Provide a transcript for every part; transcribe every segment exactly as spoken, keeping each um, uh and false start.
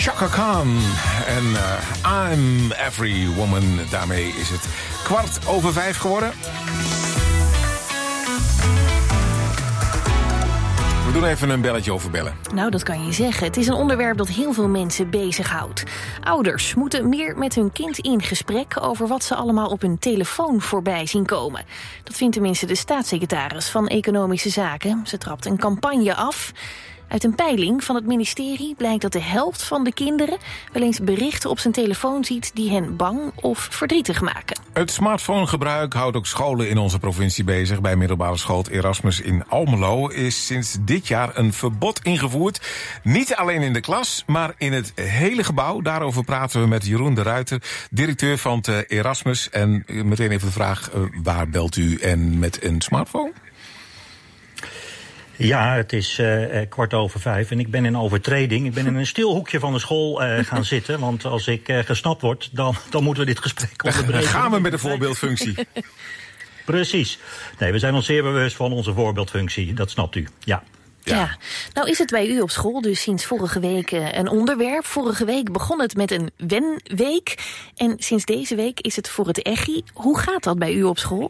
Chaka Khan en uh, I'm Every Woman. Daarmee is het kwart over vijf geworden. We doen even een belletje over bellen. Nou, dat kan je zeggen. Het is een onderwerp dat heel veel mensen bezighoudt. Ouders moeten meer met hun kind in gesprek over wat ze allemaal op hun telefoon voorbij zien komen. Dat vindt tenminste de staatssecretaris van Economische Zaken. Ze trapt een campagne af. Uit een peiling van het ministerie blijkt dat de helft van de kinderen wel eens berichten op zijn telefoon ziet die hen bang of verdrietig maken. Het smartphonegebruik houdt ook scholen in onze provincie bezig. Bij middelbare school Erasmus in Almelo is sinds dit jaar een verbod ingevoerd. Niet alleen in de klas, maar in het hele gebouw. Daarover praten we met Jeroen de Ruiter, directeur van het Erasmus. En meteen even de vraag, waar belt u en met een smartphone? Ja, het is uh, kwart over vijf en ik ben in overtreding. Ik ben in een stil hoekje van de school uh, gaan zitten. Want als ik uh, gesnapt word, dan, dan moeten we dit gesprek onderbreken. Dan gaan we met de voorbeeldfunctie. Precies. Nee, we zijn ons zeer bewust van onze voorbeeldfunctie. Dat snapt u, ja. Ja. ja, nou is het bij u op school dus sinds vorige week een onderwerp. Vorige week begon het met een wenweek. En sinds deze week is het voor het E G I. Hoe gaat dat bij u op school?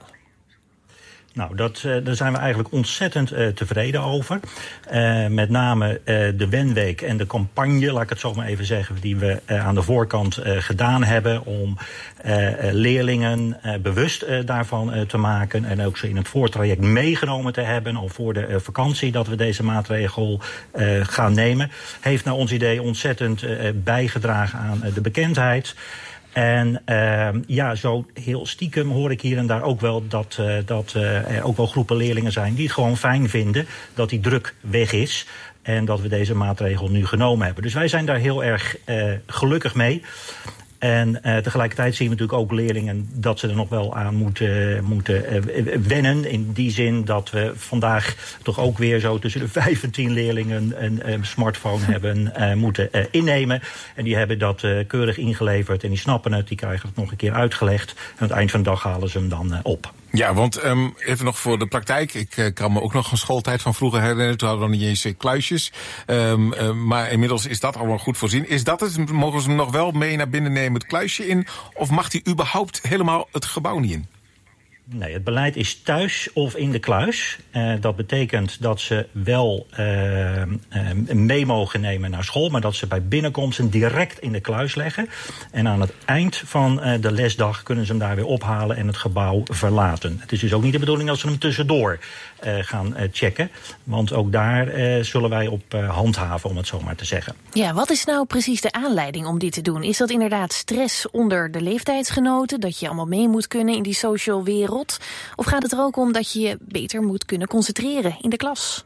Nou, dat, uh, daar zijn we eigenlijk ontzettend uh, tevreden over. Uh, met name uh, de wenweek en de campagne, laat ik het zo maar even zeggen, die we uh, aan de voorkant uh, gedaan hebben om uh, leerlingen uh, bewust uh, daarvan uh, te maken en ook ze in het voortraject meegenomen te hebben al voor de uh, vakantie dat we deze maatregel uh, gaan nemen, heeft naar ons idee ontzettend uh, bijgedragen aan uh, de bekendheid. En uh, ja, zo heel stiekem hoor ik hier en daar ook wel dat, uh, dat uh, er ook wel groepen leerlingen zijn die het gewoon fijn vinden dat die druk weg is en dat we deze maatregel nu genomen hebben. Dus wij zijn daar heel erg uh, gelukkig mee. En uh, tegelijkertijd zien we natuurlijk ook leerlingen dat ze er nog wel aan moeten, moeten uh, wennen. In die zin dat we vandaag toch ook weer zo tussen de vijf en tien leerlingen een, een smartphone hebben uh, moeten uh, innemen. En die hebben dat uh, keurig ingeleverd en die snappen het. Die krijgen het nog een keer uitgelegd. En aan het eind van de dag halen ze hem dan uh, op. Ja, want um, even nog voor de praktijk. Ik uh, kan me ook nog een schooltijd van vroeger herinneren. Toen hadden we nog niet eens uh, kluisjes. Um, uh, maar inmiddels is dat allemaal goed voorzien. Is dat het? Mogen ze hem nog wel mee naar binnen nemen het kluisje in? Of mag hij überhaupt helemaal het gebouw niet in? Nee, het beleid is thuis of in de kluis. Uh, dat betekent dat ze wel uh, uh, mee mogen nemen naar school, maar dat ze bij binnenkomst hem direct in de kluis leggen. En aan het eind van uh, de lesdag kunnen ze hem daar weer ophalen en het gebouw verlaten. Het is dus ook niet de bedoeling dat ze hem tussendoor uh, gaan uh, checken. Want ook daar uh, zullen wij op uh, handhaven, om het zo maar te zeggen. Ja, wat is nou precies de aanleiding om dit te doen? Is dat inderdaad stress onder de leeftijdsgenoten? Dat je allemaal mee moet kunnen in die social wereld? Of gaat het er ook om dat je je beter moet kunnen concentreren in de klas?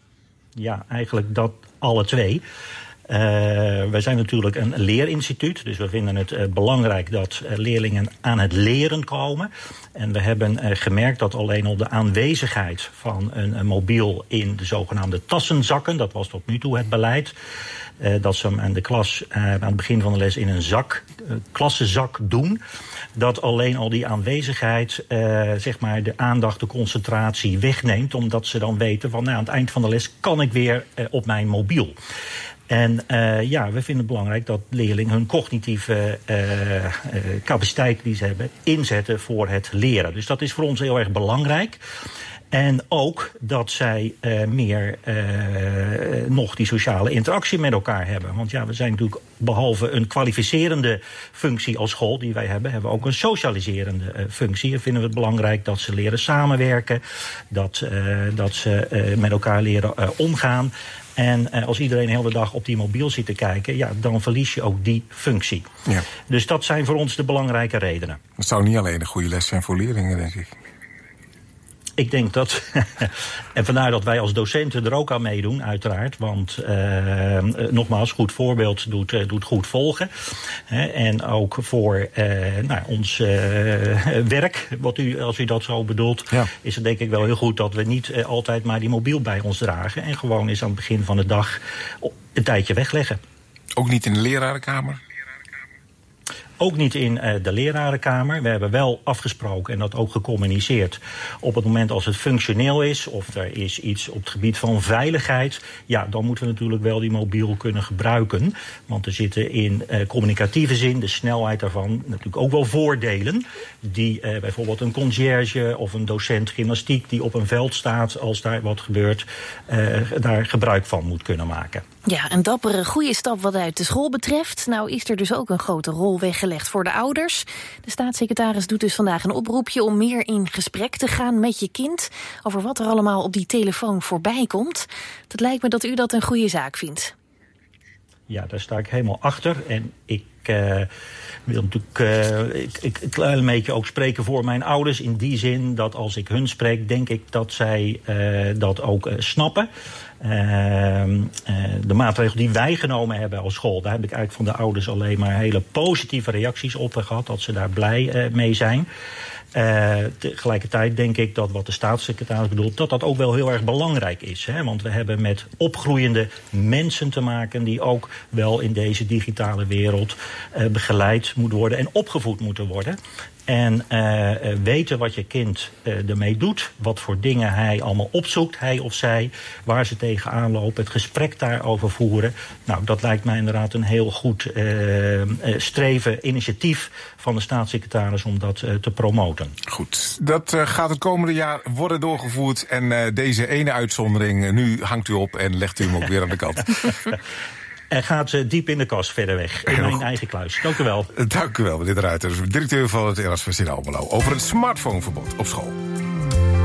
Ja, eigenlijk dat alle twee. Uh, wij zijn natuurlijk een leerinstituut, dus we vinden het uh, belangrijk dat uh, leerlingen aan het leren komen. En we hebben uh, gemerkt dat alleen al de aanwezigheid van een, een mobiel in de zogenaamde tassenzakken, dat was tot nu toe het beleid, uh, dat ze hem aan de klas uh, aan het begin van de les in een zak, uh, klassenzak doen, dat alleen al die aanwezigheid uh, zeg maar de aandacht, de concentratie wegneemt, omdat ze dan weten van nou, aan het eind van de les kan ik weer uh, op mijn mobiel. En uh, ja, we vinden het belangrijk dat leerlingen hun cognitieve uh, uh, capaciteit die ze hebben inzetten voor het leren. Dus dat is voor ons heel erg belangrijk. En ook dat zij uh, meer uh, nog die sociale interactie met elkaar hebben. Want ja, we zijn natuurlijk behalve een kwalificerende functie als school die wij hebben, hebben we ook een socialiserende uh, functie. En vinden we het belangrijk dat ze leren samenwerken, dat, uh, dat ze uh, met elkaar leren uh, omgaan. En uh, als iedereen de hele dag op die mobiel zit te kijken, ja, dan verlies je ook die functie. Ja. Dus dat zijn voor ons de belangrijke redenen. Het zou niet alleen een goede les zijn voor leerlingen, denk ik. Ik denk dat, en vandaar dat wij als docenten er ook aan meedoen, uiteraard. Want uh, nogmaals, goed voorbeeld doet, uh, doet goed volgen. Hè, en ook voor uh, nou, ons uh, werk, wat u, als u dat zo bedoelt, ja, is het denk ik wel heel goed dat we niet uh, altijd maar die mobiel bij ons dragen. En gewoon eens aan het begin van de dag een tijdje wegleggen. Ook niet in de lerarenkamer? ook niet in uh, de lerarenkamer. We hebben wel afgesproken en dat ook gecommuniceerd. Op het moment als het functioneel is of er is iets op het gebied van veiligheid, ja, dan moeten we natuurlijk wel die mobiel kunnen gebruiken. Want er zitten in uh, communicatieve zin, de snelheid daarvan, natuurlijk ook wel voordelen. Die uh, bijvoorbeeld een conciërge of een docent gymnastiek die op een veld staat als daar wat gebeurt, uh, daar gebruik van moet kunnen maken. Ja, een dappere goede stap wat uit de school betreft. Nou is er dus ook een grote rol weggelegd voor de ouders. De staatssecretaris doet dus vandaag een oproepje om meer in gesprek te gaan met je kind over wat er allemaal op die telefoon voorbij komt. Het lijkt me dat u dat een goede zaak vindt. Ja, daar sta ik helemaal achter. En ik uh, wil natuurlijk uh, ik, ik, een klein beetje ook spreken voor mijn ouders. In die zin dat als ik hun spreek, denk ik dat zij uh, dat ook uh, snappen. Uh, uh, de maatregel die wij genomen hebben als school, daar heb ik eigenlijk van de ouders alleen maar hele positieve reacties op gehad. Dat ze daar blij uh, mee zijn. Uh, tegelijkertijd denk ik dat wat de staatssecretaris bedoelt, dat dat ook wel heel erg belangrijk is. Hè? Want we hebben met opgroeiende mensen te maken die ook wel in deze digitale wereld uh, begeleid moeten worden en opgevoed moeten worden. En uh, weten wat je kind uh, ermee doet, wat voor dingen hij allemaal opzoekt, hij of zij, waar ze tegenaan lopen, het gesprek daarover voeren. Nou, dat lijkt mij inderdaad een heel goed uh, uh, streven, initiatief van de staatssecretaris om dat uh, te promoten. Goed, dat uh, gaat het komende jaar worden doorgevoerd en uh, deze ene uitzondering, uh, nu hangt u op en legt u hem ook weer aan de kant. En gaat uh, diep in de kast verder weg, in mijn eigen kluis. Dank u wel. Dank u wel, meneer de Ruiter, directeur van het Erasmus in Almelo, over het smartphoneverbod op school.